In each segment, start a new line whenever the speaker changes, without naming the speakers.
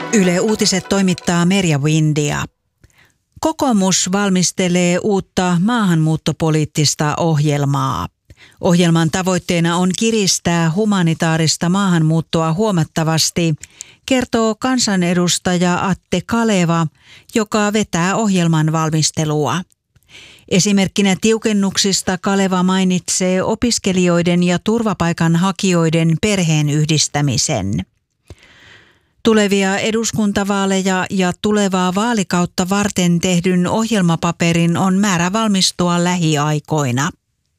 Yle Uutiset toimittaa Merja Windia. Kokoomus valmistelee uutta maahanmuuttopoliittista ohjelmaa. Ohjelman tavoitteena on kiristää humanitaarista maahanmuuttoa huomattavasti, kertoo kansanedustaja Atte Kaleva, joka vetää ohjelman valmistelua. Esimerkkinä tiukennuksista Kaleva mainitsee opiskelijoiden ja turvapaikanhakijoiden perheenyhdistämisen. Tulevia eduskuntavaaleja ja tulevaa vaalikautta varten tehdyn ohjelmapaperin on määrä valmistua lähiaikoina.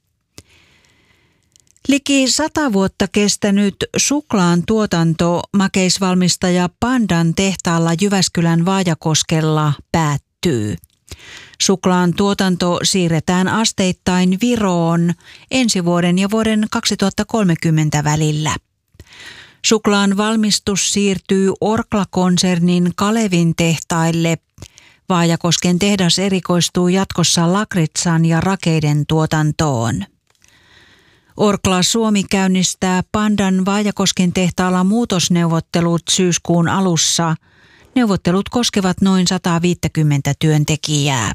Liki 100 vuotta kestänyt suklaan tuotanto makeisvalmistaja Pandan tehtaalla Jyväskylän Vaajakoskella päättyy. Suklaan tuotanto siirretään asteittain Viroon ensi vuoden ja vuoden 2030 välillä. Suklaan valmistus siirtyy Orkla-konsernin Kalevin tehtaille. Vaajakosken tehdas erikoistuu jatkossa lakritsan ja rakeiden tuotantoon. Orkla Suomi käynnistää Pandan Vaajakosken tehtaalla muutosneuvottelut syyskuun alussa. Neuvottelut koskevat noin 150 työntekijää.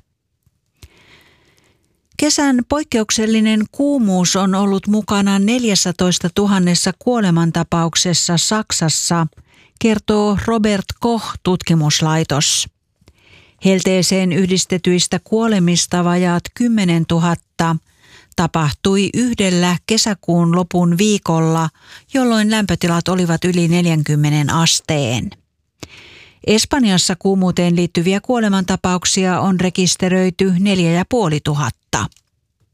Kesän poikkeuksellinen kuumuus on ollut mukana 14 000 kuolemantapauksessa Saksassa, kertoo Robert Koch-tutkimuslaitos. Helteeseen yhdistetyistä kuolemista vajaat 10 000 tapahtui yhdellä kesäkuun lopun viikolla, jolloin lämpötilat olivat yli 40 asteen. Espanjassa kuumuuteen liittyviä kuolemantapauksia on rekisteröity 4 500.